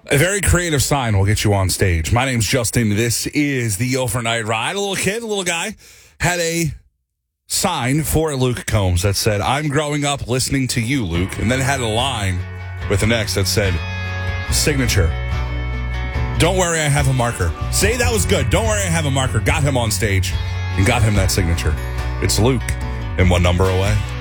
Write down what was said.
A very creative sign will get you on stage. My name's Justin. This is the Overnight Ride. A little guy, had a sign for Luke Combs that said, "I'm growing up listening to you, Luke." And then had a line with an X that said, "Signature. Don't worry, I have a marker." Say that was good. Don't worry, I have a marker. Got him on stage and got him that signature. It's Luke and one number away.